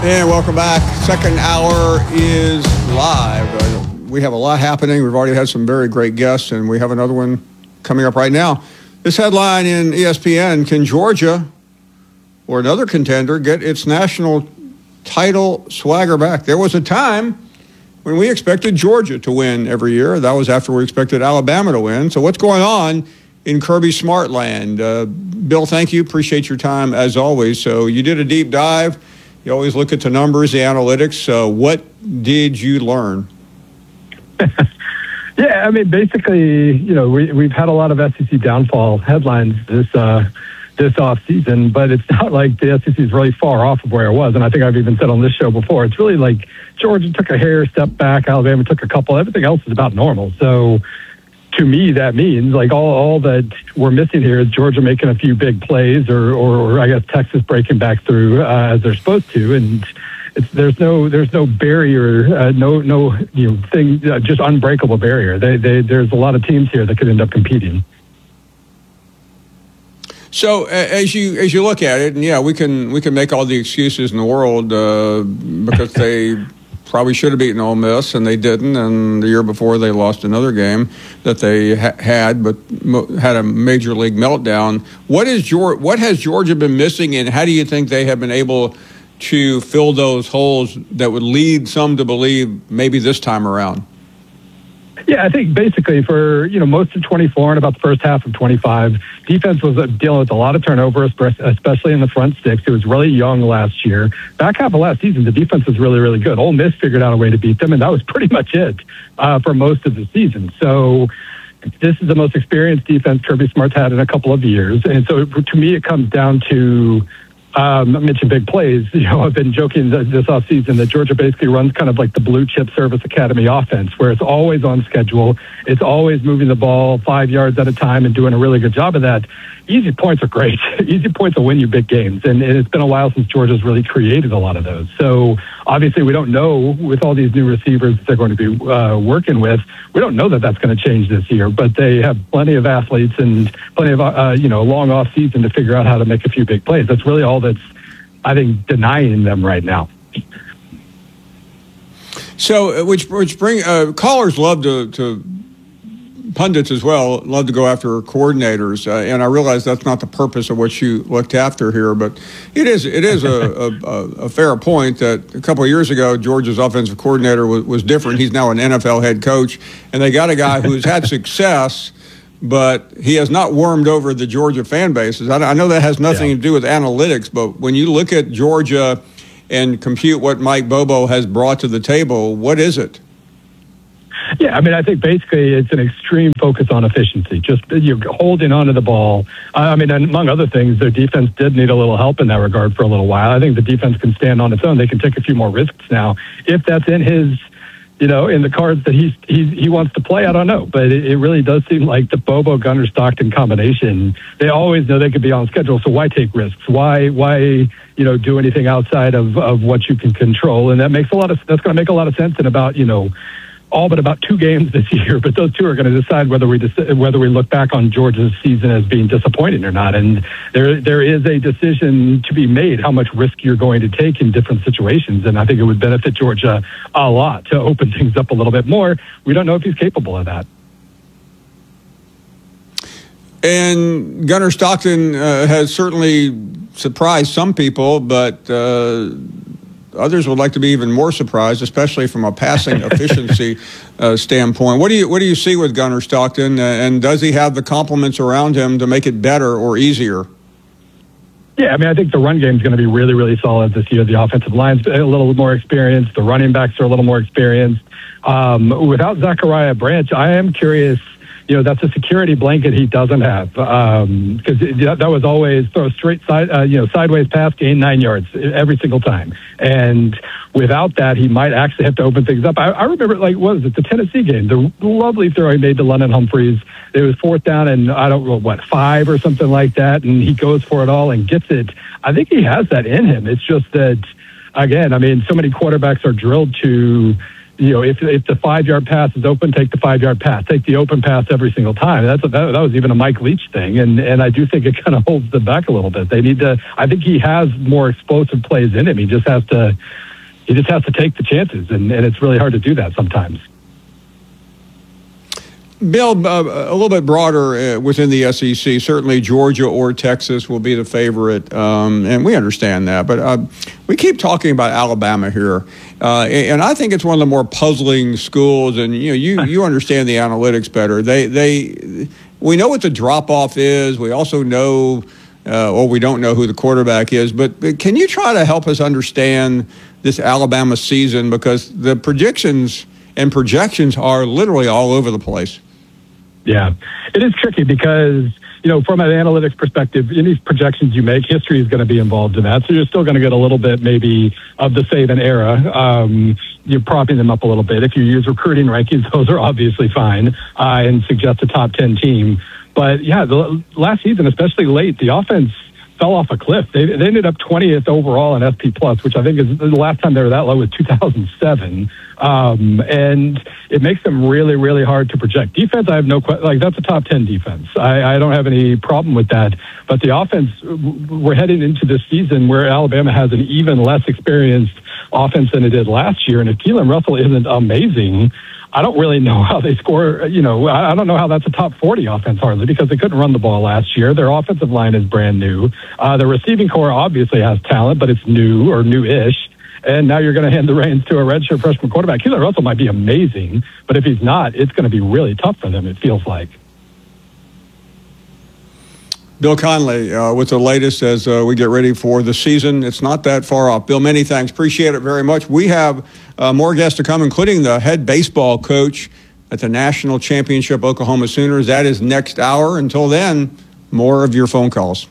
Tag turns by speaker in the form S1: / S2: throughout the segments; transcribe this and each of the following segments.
S1: And welcome back. Second hour is live. We have a lot happening. We've already had some very great guests, and we have another one coming up right now. This headline in ESPN, can Georgia or another contender get its national title swagger back? There was a time when we expected Georgia to win every year. That was after we expected Alabama to win. So what's going on in Kirby Smart land? Bill, thank you. Appreciate your time as always. So you did a deep dive. You always look at the numbers, the analytics. What did you learn?
S2: Yeah, I mean, basically, we've had a lot of SEC downfall headlines this off season, but it's not like the SEC is really far off of where it was. And I think I've even said on this show before, it's really like Georgia took a hair step back, Alabama took a couple, everything else is about normal. So to me, that means like all that we're missing here is Georgia making a few big plays, or I guess Texas breaking back through as they're supposed to, and there's no barrier, no thing, just unbreakable barrier. There's a lot of teams here that could end up competing.
S1: So as you look at it, and yeah, we can make all the excuses in the world because they probably should have beaten Ole Miss, and they didn't. And the year before, they lost another game that they had, but had a major league meltdown. What has Georgia been missing, and how do you think they have been able to fill those holes that would lead some to believe maybe this time around?
S2: Yeah, I think basically for, most of 24 and about the first half of 25, defense was dealing with a lot of turnover, especially in the front six. It was really young last year. Back half of last season, the defense was really, really good. Ole Miss figured out a way to beat them, and that was pretty much it for most of the season. So this is the most experienced defense Kirby Smart's had in a couple of years. And so to me, it comes down to I mentioned big plays. I've been joking this offseason that Georgia basically runs kind of like the blue chip service academy offense, where it's always on schedule. It's always moving the ball 5 yards at a time and doing a really good job of that. Easy points are great. Easy points will win you big games. And it's been a while since Georgia's really created a lot of those. So obviously we don't know with all these new receivers that they're going to be working with. We don't know that that's going to change this year, but they have plenty of athletes and plenty of, long off season to figure out how to make a few big plays. That's really all that's, I think, denying them right now.
S1: So, which bring callers love to pundits as well love to go after coordinators, and I realize that's not the purpose of what you looked after here, but it is a fair point that a couple of years ago Georgia's offensive coordinator was different. He's now an NFL head coach, and they got a guy who's had success, but he has not warmed over the Georgia fan bases. I know that has nothing to do with analytics, but when you look at Georgia and compute what Mike Bobo has brought to the table, what is it?
S2: Yeah, I mean, I think basically it's an extreme focus on efficiency. Just you're holding onto the ball. I mean, and among other things, their defense did need a little help in that regard for a little while. I think the defense can stand on its own. They can take a few more risks now. If that's in his, in the cards that he wants to play, I don't know. But it really does seem like the Bobo Gunner Stockton combination, they always know they could be on schedule. So why take risks? Why do anything outside of what you can control? And that's going to make a lot of sense in about, all but about 2 games this year, but those 2 are going to decide whether we look back on Georgia's season as being disappointing or not. And there is a decision to be made how much risk you're going to take in different situations. And I think it would benefit Georgia a lot to open things up a little bit more. We don't know if he's capable of that.
S1: And Gunner Stockton has certainly surprised some people, but others would like to be even more surprised, especially from a passing efficiency standpoint. What do you see with Gunner Stockton, and does he have the complements around him to make it better or easier?
S2: Yeah, I mean, I think the run game is going to be really, really solid this year. The offensive line's a little more experienced. The running backs are a little more experienced. Without Zachariah Branch, I am curious. That's a security blanket he doesn't have, because that was always throw a straight sideways pass, gain 9 yards every single time. And without that, he might actually have to open things up. I remember, the Tennessee game, the lovely throw he made to London Humphreys. It was 4th down and 5 or something like that, and he goes for it all and gets it. I think he has that in him. It's just that, again, I mean, so many quarterbacks are drilled to if the 5-yard pass is open, take the 5-yard pass. Take the open pass every single time. That was even a Mike Leach thing, and I do think it kind of holds them back a little bit. They need to. I think he has more explosive plays in him. He just has to take the chances, and it's really hard to do that sometimes.
S1: Bill, a little bit broader within the SEC, certainly Georgia or Texas will be the favorite, and we understand that. But we keep talking about Alabama here, and I think it's one of the more puzzling schools. And you understand the analytics better. We know what the drop off is. We also know, or we don't know who the quarterback is. But can you try to help us understand this Alabama season, because the predictions and projections are literally all over the place?
S2: Yeah, it is tricky because, from an analytics perspective, any projections you make, history is going to be involved in that. So you're still going to get a little bit maybe of the Saban era. You're propping them up a little bit. If you use recruiting rankings, those are obviously fine and suggest a top 10 team. But yeah, the last season, especially late, the offense fell off a cliff. They ended up 20th overall in SP Plus, which I think is the last time they were that low was 2007. And it makes them really, really hard to project. Defense, I have no question. That's a top 10 defense. I don't have any problem with that. But the offense, we're heading into this season where Alabama has an even less experienced offense than it did last year. And if Keelan Russell isn't amazing, I don't really know how they score. I don't know how that's a top 40 offense hardly, because they couldn't run the ball last year. Their offensive line is brand new. The receiving core obviously has talent, but it's new or new-ish. And now you're going to hand the reins to a redshirt freshman quarterback. Keelan Russell might be amazing, but if he's not, it's going to be really tough for them, it feels like.
S1: Bill Connelly, with the latest as we get ready for the season. It's not that far off. Bill, many thanks. Appreciate it very much. We have more guests to come, including the head baseball coach at the National Championship Oklahoma Sooners. That is next hour. Until then, more of your phone calls.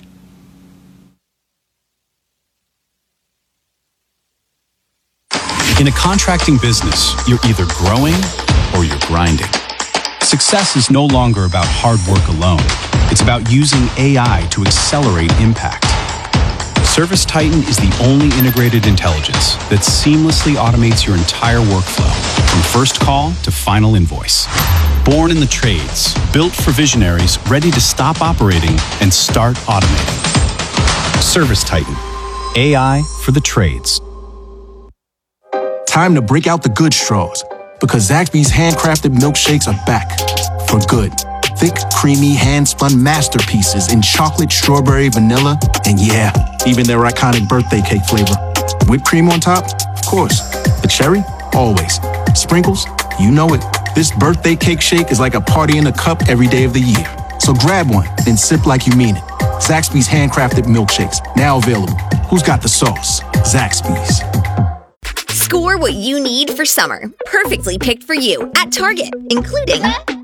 S3: In a contracting business, you're either growing or you're grinding. Success is no longer about hard work alone. It's about using AI to accelerate impact. ServiceTitan is the only integrated intelligence that seamlessly automates your entire workflow, from first call to final invoice. Born in the trades, built for visionaries ready to stop operating and start automating. ServiceTitan, AI for the trades.
S4: Time to break out the good straws, because Zaxby's handcrafted milkshakes are back for good. Thick, creamy, hand-spun masterpieces in chocolate, strawberry, vanilla, and yeah, even their iconic birthday cake flavor. Whipped cream on top? Of course. The cherry? Always. Sprinkles? You know it. This birthday cake shake is like a party in a cup every day of the year. So grab one, then sip like you mean it. Zaxby's handcrafted milkshakes, now available. Who's got the sauce? Zaxby's.
S5: Score what you need for summer. Perfectly picked for you at Target, including